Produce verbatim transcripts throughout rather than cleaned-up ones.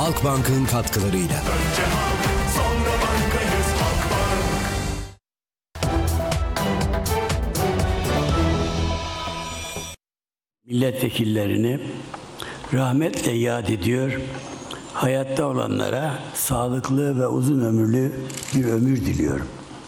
Halkbank'ın katkılarıyla. Önce halk, sonra bankayız Halkbank. Milletvekillerini rahmetle yad ediyor, hayatta olanlara sağlıklı ve uzun ömürlü bir ömür diliyorum.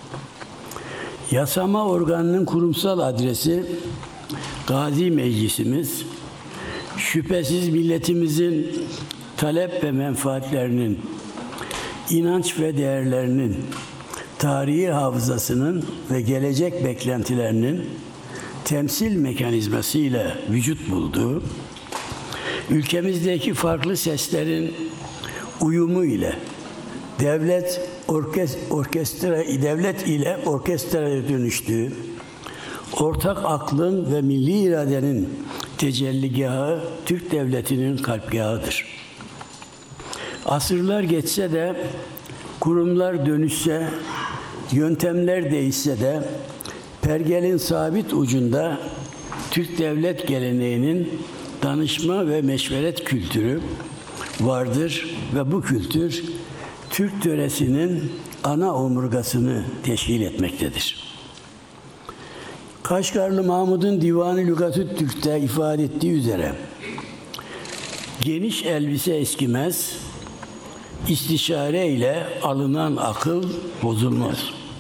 Yasama organının kurumsal adresi Gazi Meclisimiz, şüphesiz milletimizin talep ve menfaatlerinin, inanç ve değerlerinin, tarihi hafızasının ve gelecek beklentilerinin temsil mekanizması ile vücut bulduğu, ülkemizdeki farklı seslerin uyumu ile devlet orkest, orkestra devlet ile orkestraya dönüştüğü, ortak aklın ve milli iradenin tecelligahı Türk Devleti'nin kalpgahıdır. Asırlar geçse de, kurumlar dönüşse, yöntemler değişse de, pergelin sabit ucunda Türk devlet geleneğinin danışma ve meşveret kültürü vardır ve bu kültür Türk töresinin ana omurgasını teşkil etmektedir. Kaşgarlı Mahmud'un Divan-ı Lügat-ı Türk'te ifade ettiği üzere, geniş elbise eskimez, istişare ile alınan akıl bozulmaz.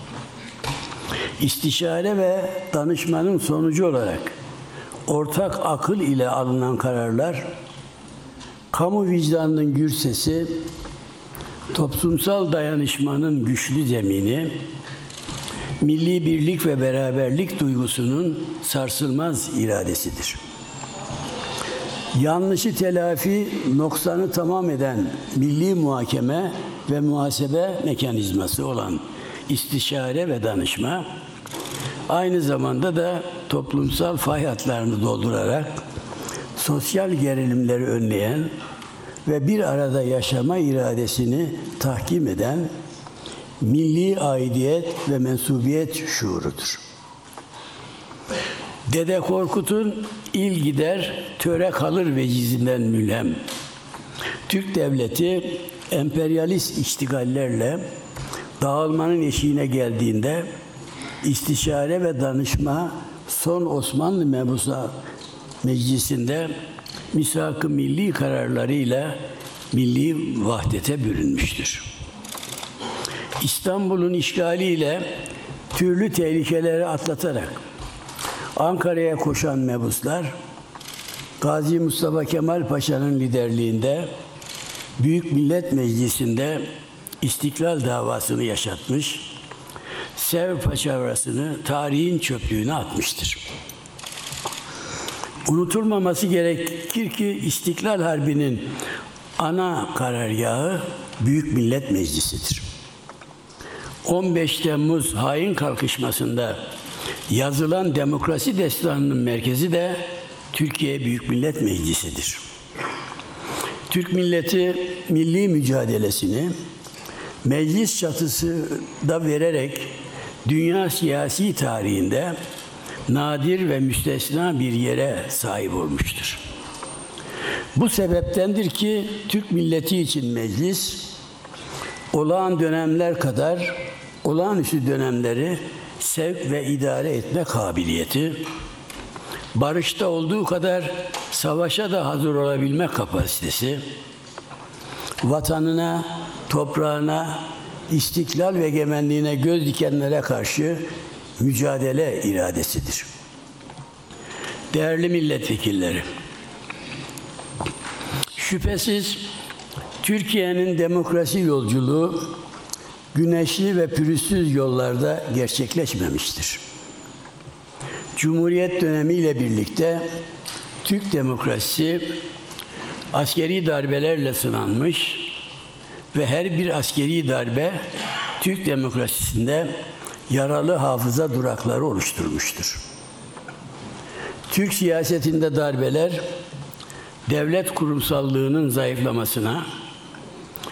İstişare ve danışmanın sonucu olarak ortak akıl ile alınan kararlar, kamu vicdanının gür sesi, toplumsal dayanışmanın güçlü zemini, milli birlik ve beraberlik duygusunun sarsılmaz iradesidir. Yanlışı telafi, noksanı tamam eden milli muhakeme ve muhasebe mekanizması olan istişare ve danışma, aynı zamanda da toplumsal fay hatlarını doldurarak sosyal gerilimleri önleyen ve bir arada yaşama iradesini tahkim eden milli aidiyet ve mensubiyet şuurudur. Dede Korkut'un il gider, töre kalır vecizinden mülhem. Türk devleti emperyalist iştigallerle dağılmanın eşiğine geldiğinde istişare ve danışma son Osmanlı Mebusa Meclisi'nde misak-ı milli kararlarıyla milli vahdete bürünmüştür. İstanbul'un işgaliyle türlü tehlikeleri atlatarak Ankara'ya koşan mebuslar, Gazi Mustafa Kemal Paşa'nın liderliğinde Büyük Millet Meclisi'nde İstiklal davasını yaşatmış, Sevr Paçavrası'nı tarihin çöplüğüne atmıştır. Unutulmaması gerekir ki İstiklal Harbi'nin ana karargahı Büyük Millet Meclisi'dir. on beş Temmuz hain kalkışmasında yazılan demokrasi destanının merkezi de Türkiye Büyük Millet Meclisi'dir. Türk milleti milli mücadelesini meclis çatısında vererek dünya siyasi tarihinde nadir ve müstesna bir yere sahip olmuştur. Bu sebeptendir ki Türk milleti için meclis, olağan dönemler kadar olağanüstü dönemleri sevk ve idare etme kabiliyeti, barışta olduğu kadar savaşa da hazır olabilme kapasitesi, vatanına, toprağına, istiklal ve egemenliğine göz dikenlere karşı mücadele iradesidir. Değerli milletvekilleri, şüphesiz Türkiye'nin demokrasi yolculuğu güneşli ve pürüzsüz yollarda gerçekleşmemiştir. Cumhuriyet dönemiyle birlikte Türk demokrasisi askeri darbelerle sınanmış ve her bir askeri darbe Türk demokrasisinde yaralı hafıza durakları oluşturmuştur. Türk siyasetinde darbeler devlet kurumsallığının zayıflamasına,